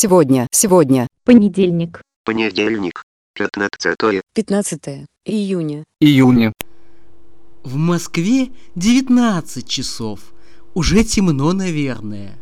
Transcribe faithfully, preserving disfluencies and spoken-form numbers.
Сегодня, сегодня. Понедельник. Понедельник, пятнадцатое. пятнадцатое июня. Июня. В Москве девятнадцать часов. Уже темно, наверное.